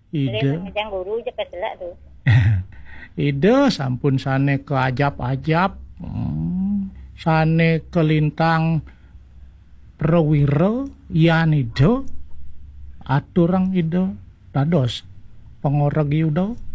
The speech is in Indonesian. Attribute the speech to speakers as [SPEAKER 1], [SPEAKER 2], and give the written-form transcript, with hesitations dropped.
[SPEAKER 1] Ide.
[SPEAKER 2] Ngejang guru aja pesela tuh.
[SPEAKER 1] Ide sampun sane ke ajap-ajap. Sane ke lintang perwira yan ide. Aturang ide dados pengoregi udah.